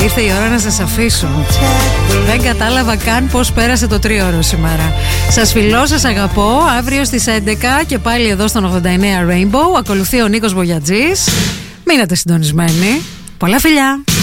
Ήρθε η ώρα να σας αφήσω. Δεν κατάλαβα καν πώς πέρασε το 3ωρο σήμερα. Σας φιλώ, σας αγαπώ. Αύριο στις 11 και πάλι εδώ στον 89 Rainbow. Ακολουθεί ο Νίκος Μπογιατζής. Μείνατε συντονισμένοι. Πολλά φιλιά.